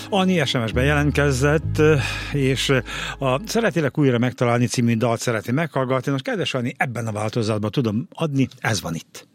Ani SMS-ben jelentkezett, és a Szeretélek újra megtalálni című dalt szeretné meghallgatni. Most kedves Ani, ebben a változatban tudom adni, ez van itt.